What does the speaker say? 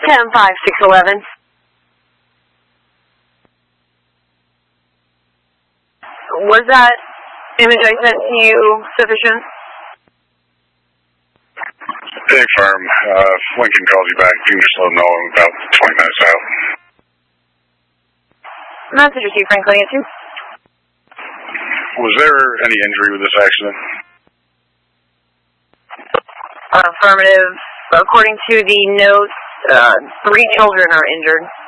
10-5-6-11. Was that image I sent to you sufficient? Big firm. Lincoln calls you back. You can just let them know I'm about 20 minutes out. Message received, Franklin. Was there any injury with this accident? Affirmative. According to the notes, 3 children are injured.